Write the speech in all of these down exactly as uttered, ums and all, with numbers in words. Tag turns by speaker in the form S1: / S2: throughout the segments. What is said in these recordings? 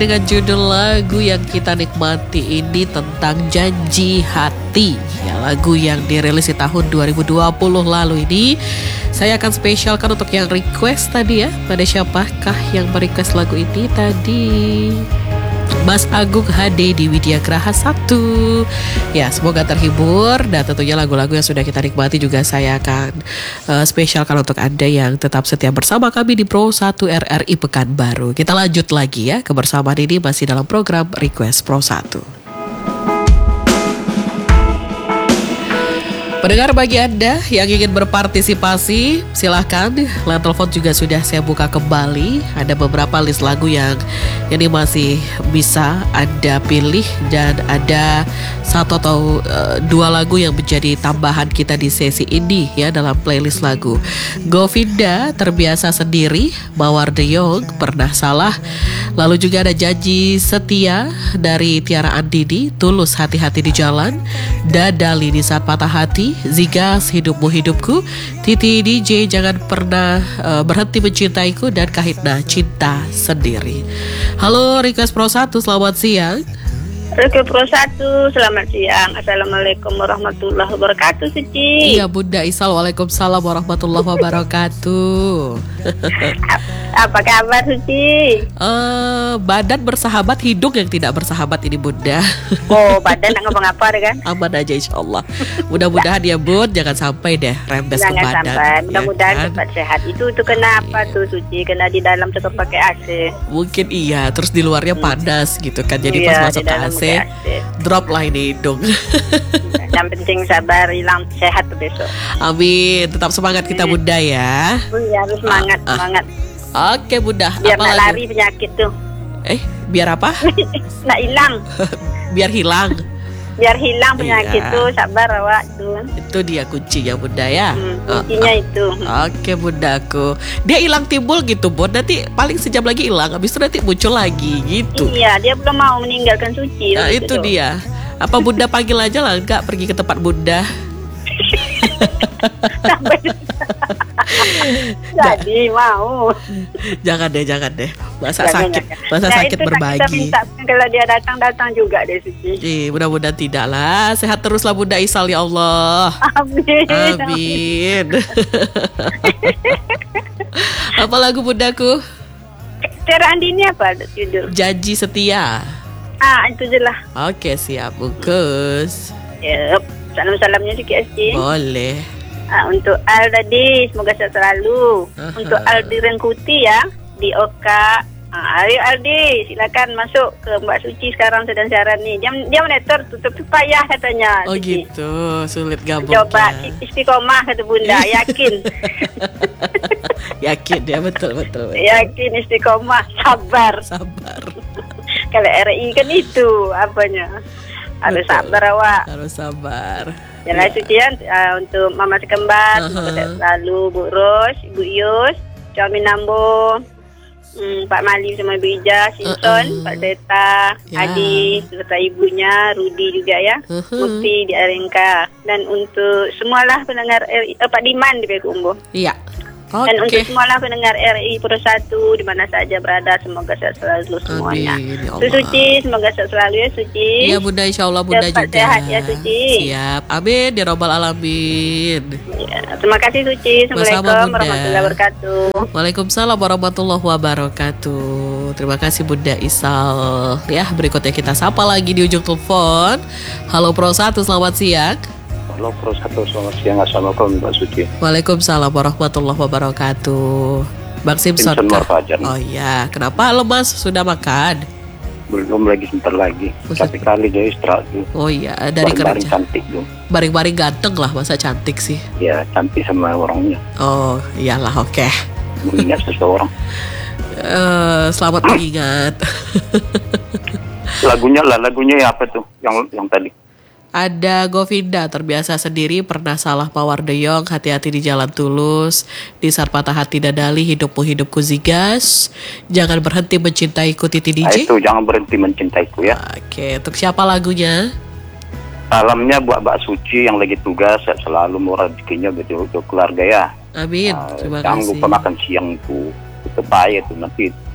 S1: Dengan judul lagu yang kita nikmati ini tentang Janji Hati, ya, lagu yang dirilis di tahun dua ribu dua puluh lalu ini. Saya akan spesialkan untuk yang request tadi ya. Pada siapakah yang merequest lagu ini tadi? Mas Agung H D di Widya Graha satu. Ya, semoga terhibur. Dan tentunya lagu-lagu yang sudah kita nikmati juga saya akan uh, spesialkan untuk Anda yang tetap setia bersama kami di Pro satu R R I Pekanbaru. Kita lanjut lagi ya, kebersamaan ini masih dalam program Request Pro satu. Pendengar, bagi Anda yang ingin berpartisipasi, silahkan. Line telepon juga sudah saya buka kembali. Ada beberapa list lagu yang ini masih bisa Anda pilih. Dan ada satu atau uh, dua lagu yang menjadi tambahan kita di sesi ini ya, dalam playlist lagu. Govinda, Terbiasa Sendiri, Mawar De Jong, Pernah Salah. Lalu juga ada Janji Setia dari Tiara Andini, Tulus, Hati-Hati di Jalan. Dadali, Di Saat Patah Hati. Zigas, Hidupmu Hidupku. Titi D J, Jangan Pernah uh, Berhenti Mencintaiku. Dan Kahitna, Cinta Sendiri. Halo Request Pro satu, selamat siang.
S2: Request Pro satu, selamat siang. Assalamualaikum warahmatullahi wabarakatuh, Suci.
S1: Iya Bunda Isal, waalaikumsalam warahmatullahi wabarakatuh.
S2: Apa kabar, Suci?
S1: Uh, badan bersahabat, hidung yang tidak bersahabat ini Bunda.
S2: Oh, badan nggak ngapa-ngapa deh kan?
S1: Aman aja insya Allah. Mudah-mudahan ya Bun, jangan sampai deh rembes ke
S2: Jangan
S1: badan.
S2: sampai, mudah-mudahan
S1: ya kan?
S2: cepat sehat. Itu itu kenapa tuh, Suci? Kena di dalam tetap pakai A C.
S1: Mungkin iya, terus di luarnya panas gitu kan. Jadi
S2: Iya,
S1: pas
S2: di
S1: masuk ke
S2: dalam
S1: A C,
S2: pakai A C.
S1: drop lah ini hidung.
S2: Yang penting sabar, hilang sehat tuh besok.
S1: Amin, tetap semangat kita Bunda ya.
S2: Iya, harus semangat,
S1: Ah, ah.
S2: semangat.
S1: Oke Bunda,
S2: Biar
S1: apa
S2: nggak
S1: lagi?
S2: lari penyakit tuh.
S1: Eh, biar apa?
S2: Nggak hilang.
S1: Biar hilang.
S2: Biar hilang penyakit
S1: Iya.
S2: tuh, sabar awak tuh.
S1: Itu dia kuncinya Bunda ya.
S2: Hmm,
S1: Ah,
S2: kuncinya
S1: ah.
S2: itu.
S1: Oke Bundaku. Dia hilang timbul gitu Bun. Nanti paling sejam lagi hilang. Habis itu nanti muncul lagi gitu.
S2: Iya, dia belum mau meninggalkan Suci.
S1: Nah
S2: gitu
S1: itu
S2: tuh.
S1: dia. Apa Bunda panggil aja lah, enggak pergi ke tempat Bunda.
S2: Jadi mau.
S1: Jangan deh, jangan deh. Masa
S2: Jangan,
S1: sakit,
S2: jangan.
S1: masa
S2: Nah,
S1: sakit
S2: itu Kita
S1: berbagi.
S2: minta kalau dia datang-datang juga deh, Suci.
S1: Eh, mudah-mudahan tidak lah. Sehat teruslah Bunda Isal ya Allah.
S2: Amin.
S1: Amin. Apa lagu Bundaku?
S2: Tiara Andini apa judul?
S1: Janji Setia.
S2: Ah, itu je lah.
S1: Oke siap, bungkus.
S2: Yep. Salam-salamnya di K S J.
S1: Boleh.
S2: Ah, untuk Al tadi, semoga sehat selalu.
S1: Aha.
S2: Untuk Aldi Rengkuti ya, di Oka. Ah, ayo Aldi, silakan masuk ke Mbak Suci sekarang sedang siaran nih. Dia, dia monitor tutup payah katanya.
S1: Oh
S2: Suci.
S1: gitu, sulit gabungnya.
S2: Coba istiqomah kata Bunda, yakin.
S1: Yakin ya, betul betul. betul.
S2: Yakin istiqomah, sabar.
S1: Sabar.
S2: Kalau R I kan itu apanya? Harus
S1: Betul.
S2: sabar awak.
S1: Harus sabar.
S2: Jalan
S1: Ya.
S2: Sucian uh, untuk Mama Sekembar,
S1: Aha.
S2: semoga sehat selalu, Bu Ros, Ibu Yus, Suami Nambo, hmm, Pak Mali sama Ibu Ija, Simpson,
S1: Uh-uh.
S2: Pak Zeta,
S1: Ya.
S2: Adi, serta ibunya, Rudi juga ya,
S1: Uh-huh.
S2: Muti di Arengka. Dan untuk semualah pendengar R I, eh, Pak Diman di Bekumbo.
S1: Iya.
S2: Dan untuk
S1: Oke.
S2: semualah pendengar R I Pro satu di mana saja berada, semoga sehat selalu semuanya.
S1: Amin, ya
S2: Su
S1: Allah.
S2: Suci, semoga sehat selalu ya Suci.
S1: Iya Bunda, insya Allah Bunda
S2: Cepat
S1: juga.
S2: sehat ya, Suci.
S1: Siap. Amin ya robbal alamin.
S2: Ya, terima kasih Suci. Assalamualaikum
S1: Bersama, Bunda.
S2: warahmatullahi wabarakatuh.
S1: Waalaikumsalam warahmatullahi wabarakatuh. Terima kasih Bunda Isal. Ya, berikutnya kita sapa lagi di ujung telepon. Halo Pro satu, selamat siang.
S3: Halo Pro satu, selamat siang. Assalamualaikum Mbak Suci.
S1: Waalaikumsalam warahmatullahi wabarakatuh. Bang Simpson
S3: Simpson
S1: kah?
S3: Marfajan.
S1: Oh iya, kenapa lemas? Sudah makan?
S3: Belum lagi, sebentar lagi.
S1: Buset.
S3: Tapi kali dia istirahat tuh.
S1: Oh iya, dari
S3: Baring-baring
S1: kerja.
S3: cantik tuh.
S1: Baring-baring ganteng lah, masa cantik sih.
S3: Ya, cantik sama orangnya.
S1: Oh iyalah, oke.
S3: Mengingat seseorang.
S1: Eh, selamat mengingat.
S3: Lagunya lah, lagunya ya apa tuh? Yang yang tadi.
S1: Ada Govinda, Terbiasa Sendiri, Pernah Salah, Mawar De Jong, Hati-Hati di Jalan Tulus, Di Saat Patah Hati Dadali, Hidupmu Hidupku Zigas, Jangan Berhenti Mencintaiku Titi D
S3: Nah,
S1: J.
S3: itu jangan berhenti mencintaiku ya.
S1: Oke, untuk siapa lagunya?
S3: Salamnya buat Mbak Suci yang lagi tugas, sehat selalu murah rezekinya untuk keluarga ya.
S1: Amin,
S3: Nah,
S1: terima
S3: jangan
S1: kasih.
S3: lupa makan siang tuh. Itu bahaya tuh nanti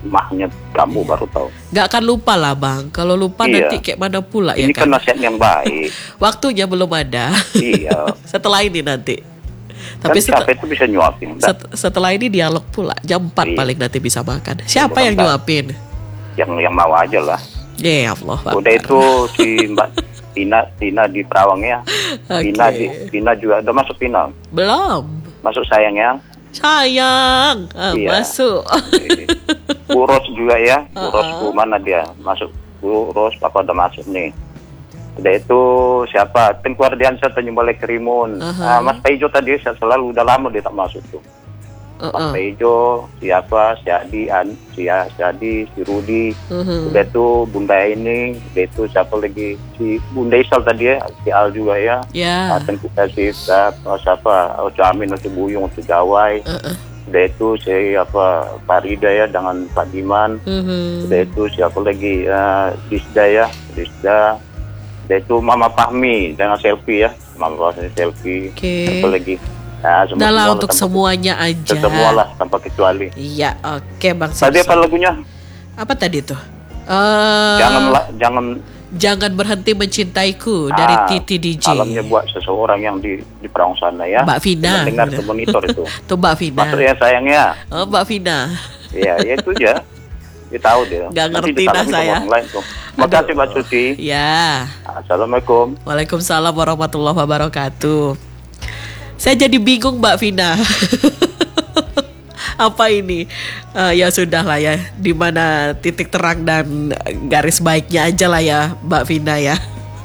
S3: mahnya kamu baru tahu.
S1: Gak akan lupa lah bang. Kalau lupa
S3: Iya.
S1: nanti kayak mana pula
S3: Ini
S1: ya
S3: kan
S1: kan.
S3: nasihat yang baik.
S1: Waktunya belum ada.
S3: Iya.
S1: Setelah ini nanti.
S3: Kan
S1: Tapi set-
S3: capek itu bisa nyuapin. Dah.
S1: set- setelah ini dialog pula. Jam empat
S3: Iya.
S1: paling nanti bisa makan. Siapa
S3: Bukan,
S1: yang
S3: Mbak.
S1: nyuapin?
S3: Yang yang mau aja lah.
S1: Ya Allah.
S3: Udah
S1: Akbar.
S3: itu si Mbak Tina, Tina di Perawang ya.
S1: Oke.
S3: Tina di, Tina juga udah masuk Tina.
S1: Belum.
S3: Masuk sayang ya.
S1: Sayang. Ah,
S3: Iya.
S1: Masuk.
S3: Bu Ros juga ya. Bu Ros
S1: Uh-uh.
S3: Bu mana dia? Masuk Bu Ros, Papa udah masuk nih. Udah itu siapa? Tengku Ardiansyah tanya boleh kerimun.
S1: Uh-huh.
S3: Ah, Mas Paijo tadi saya selalu udah lama dia tak masuk tuh. Mas
S1: Uh-uh.
S3: Paijo, siapa? Si Adi, An, si, si Adi, si Rudi.
S1: Mhm.
S3: Udah itu Bunda ini, udah itu siapa lagi? Si Bunda Isal tadi ya, si Al juga ya.
S1: Ya.
S3: Ah, Tengku kasih siapa? Siapa? Oh, Amin, si Buyung, si Gawai.
S1: Uh-uh.
S3: Udah itu si apa? Farida ya dengan Pak Diman.
S1: Mhm.
S3: Udah itu siapa lagi? Uh, Disda ya, Disda. Udah itu Mama Fahmi dengan selfie ya, Mama Fahmi selfie.
S1: Oke.
S3: Apa lagi? Nah, semua,
S1: Udah lah
S3: semua
S1: untuk
S3: tanpa-
S1: semuanya aja.
S3: Semua lah tanpa kecuali.
S1: Iya, oke Bang
S3: Tadi
S1: Samsul.
S3: apa lagunya?
S1: Apa tadi tuh? Eh,
S3: Jangan lah, jangan
S1: Jangan berhenti mencintaiku dari
S3: ah,
S1: Titi D J.
S3: alamnya buat seseorang yang di di Perawang sana ya.
S1: Mbak Vina.
S3: Dengar
S1: Udah.
S3: ke monitor itu.
S1: Tuh Mbak Vina.
S3: Maksudnya sayangnya,
S1: Oh, Mbak Vina.
S3: ya, ya itu aja. Dia tahu dia.
S1: Nggak
S3: Nanti
S1: ngerti
S3: disalamin
S1: dah
S3: sama
S1: saya.
S3: orang lain tuh. Makasih Mbak Suci.
S1: Ya.
S3: Assalamualaikum.
S1: Waalaikumsalam warahmatullahi wabarakatuh. Saya jadi bingung Mbak Vina. Apa ini? Eh, ya sudah lah ya. Di mana titik terang dan garis baiknya aja lah ya Mbak Vina ya.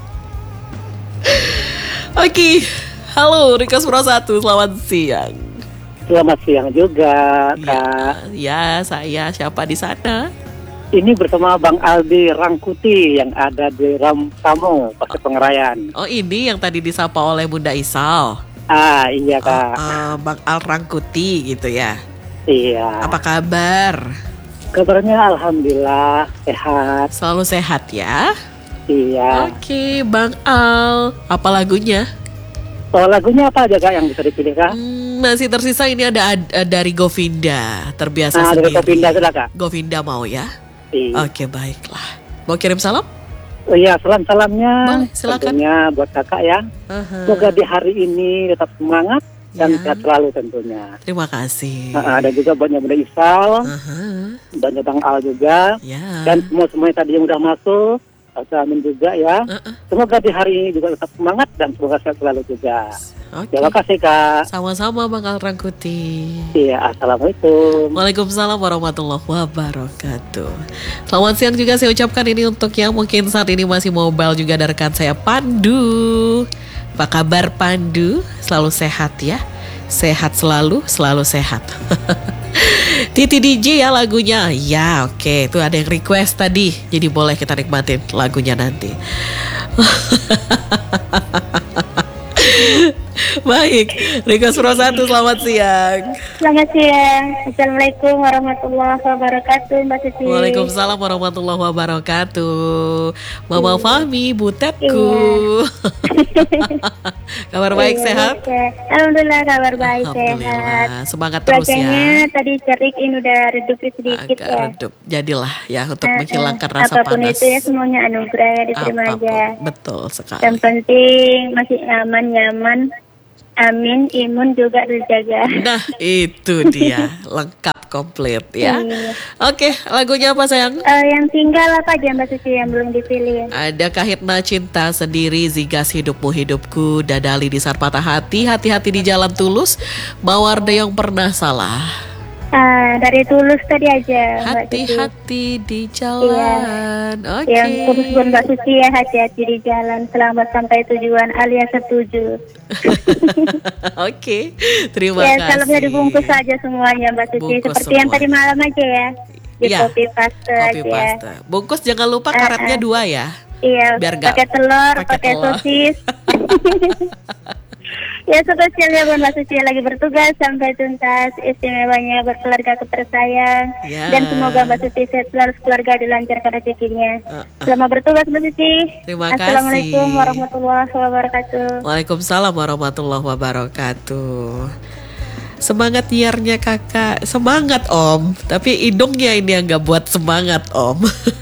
S1: Oke. Halo Request Pro satu, selamat siang.
S4: Selamat siang juga,
S1: Ya,
S4: Kak.
S1: ya, saya siapa di sana?
S4: Ini bersama Bang Aldi Rangkuti yang ada di Ramsamo, Pasir Pengerayan.
S1: Oh, ini yang tadi disapa oleh Bunda Isal.
S4: Ah, iya,
S1: Oh,
S4: Kak.
S1: eh, Bang Al Rangkuti gitu ya.
S4: Iya.
S1: Apa kabar?
S4: Kabarnya alhamdulillah sehat.
S1: Selalu sehat ya.
S4: Iya.
S1: Oke, Bang Al. Apa lagunya?
S4: Oh, lagunya apa aja, Kak, yang bisa dipilih, Kak?
S1: Hmm, masih tersisa ini ada ad- eh, dari Govinda. Terbiasa
S4: Nah, dari
S1: sendiri.
S4: Kopinda sudah, Kak.
S1: Govinda mau ya?
S4: Iya.
S1: Oke, baiklah. Mau kirim salam?
S4: Oh iya, salam-salamnya
S1: Boleh, silakan.
S4: tentunya buat Kakak ya.
S1: Aha.
S4: Semoga di hari ini tetap semangat dan
S1: Ya.
S4: sehat selalu tentunya.
S1: Terima kasih.
S4: Nah, ada juga buatnya Bunda Isal,
S1: Aha.
S4: buatnya Bang Al juga.
S1: Ya.
S4: Dan semua-semuanya tadi yang udah masuk, Amin juga ya.
S1: Uh-uh.
S4: Semoga di hari ini juga tetap semangat dan semoga sehat selalu juga.
S1: Oke.
S4: Terima kasih, Kak.
S1: Sama-sama Bang Al Rangkuti.
S4: Iya, Assalamualaikum.
S1: Waalaikumsalam warahmatullahi wabarakatuh. Selamat siang juga saya ucapkan ini untuk yang mungkin saat ini masih mobile juga ada rekan saya Pandu. Apa kabar Pandu? Selalu sehat ya. Sehat selalu, selalu sehat. Titi D J ya lagunya. Ya oke, itu ada yang request tadi. Jadi boleh kita nikmatin lagunya nanti. Baik, request Pro satu, selamat siang.
S2: Selamat siang. Assalamualaikum warahmatullahi wabarakatuh, Mbak Suci.
S1: Waalaikumsalam warahmatullahi wabarakatuh. Mama Fahmi, butetku. Kabar baik,
S2: Iya,
S1: sehat?
S2: sehat. Alhamdulillah kabar baik sehat.
S1: Alhamdulillah, semangat terus
S2: Cuacanya
S1: ya.
S2: tadi cerik ini udah redup sedikit
S1: Agak
S2: ya.
S1: redup, jadilah ya untuk
S2: Eh, eh,
S1: menghilangkan rasa
S2: apapun
S1: panas.
S2: itu ya semuanya anugerah ya diterima
S1: Apapun,
S2: aja.
S1: betul sekali.
S2: Yang penting masih aman nyaman. Amin, imun juga terjaga.
S1: Nah, itu dia, lengkap komplit ya.
S2: Iya.
S1: Oke, lagunya apa sayang?
S2: Eh, yang tinggal apa aja Mbak Suci yang belum dipilih?
S1: Ada Kahitna Cinta Sendiri, Zigas Hidupmu Hidupku, Dadali di Saat Patah Hati, Hati-hati di Jalan Tulus, Mawarda Yang Pernah Salah.
S2: Ah, dari Tulus tadi aja Mbak Suci.
S1: Hati-hati di jalan. Oke.
S2: Yang khusus buat Mbak Suci ya, hati-hati di jalan, selamat sampai tujuan alias setuju.
S1: Oke. Terima
S2: Ya,
S1: kasih.
S2: salamnya dibungkus saja semuanya Mbak Suci,
S1: Bungkus
S2: seperti yang
S1: semua.
S2: tadi malam aja ya. Di
S1: Iya,
S2: copy paste
S1: Copy
S2: aja.
S1: paste. Bungkus jangan lupa
S2: Ah,
S1: karetnya
S2: ah.
S1: dua ya.
S2: Iya,
S1: Biar nggak
S2: pakai telur,
S1: pakai
S2: pakai
S1: telur.
S2: sosis. Ya, spesial ya buat Mbak Suci yang lagi bertugas sampai tuntas, istimewanya buat keluarga ketersayang.
S1: Ya.
S2: Dan semoga Mbak Suci sehat selalu, keluarga dilancarkan rezekinya.
S1: Uh, uh.
S2: Selamat bertugas Mbak Suci.
S1: Terima
S2: Assalamualaikum
S1: kasih.
S2: warahmatullahi wabarakatuh.
S1: Waalaikumsalam warahmatullahi wabarakatuh. Semangat nyiarnya kakak. Semangat om. Tapi hidungnya ini yang gak buat semangat om.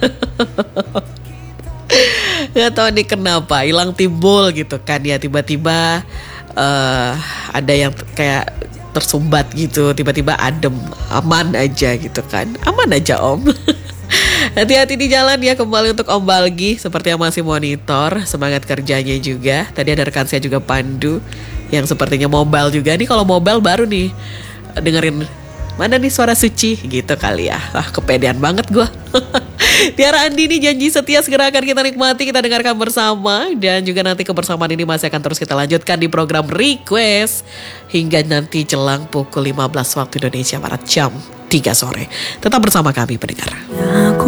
S1: Gak tahu nih kenapa hilang timbul gitu kan ya. Tiba-tiba uh, ada yang kayak tersumbat gitu. Tiba-tiba adem. Aman aja gitu kan. Aman aja om. Hati-hati di jalan ya. Kembali untuk Om Balgi seperti yang masih monitor. Semangat kerjanya juga. Tadi ada rekan saya juga Pandu yang sepertinya mobile juga. Nih kalau mobile baru nih dengerin mana nih suara suci gitu kali ya. Ah, kepedean banget gue. Tiara Andi nih janji setia segera akan kita nikmati, kita dengarkan bersama. Dan juga nanti kebersamaan ini masih akan terus kita lanjutkan di program Request hingga nanti jelang pukul lima belas waktu Indonesia Barat jam tiga sore. Tetap bersama kami pendengar.